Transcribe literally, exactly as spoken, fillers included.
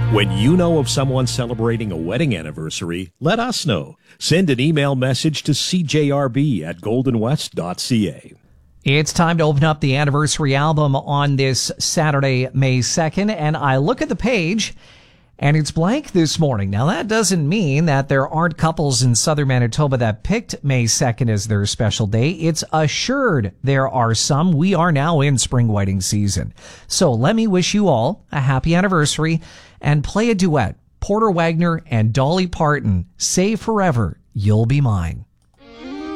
When you know of someone celebrating a wedding anniversary, let us know. Send an email message to c j r b at golden west dot c a. It's time to open up the anniversary album on this Saturday, May second, and I look at the page, and it's blank this morning. Now, that doesn't mean that there aren't couples in southern Manitoba that picked May second as their special day. It's assured there are some. We are now in spring wedding season. So let me wish you all a happy anniversary and play a duet. Porter Wagner and Dolly Parton, Say Forever You'll Be Mine.